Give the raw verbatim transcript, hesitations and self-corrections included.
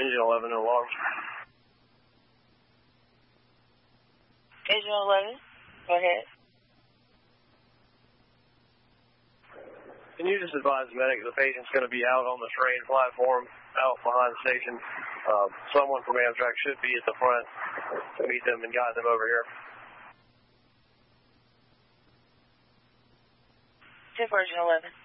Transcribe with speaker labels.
Speaker 1: Engine eleven, no alarm.
Speaker 2: Engine eleven, go ahead.
Speaker 1: Can you just advise the medic the patient's going to be out on the train platform, out behind the station? Uh, someone from Amtrak should be at the front to meet them and guide them over here.
Speaker 2: Tip Engine eleven.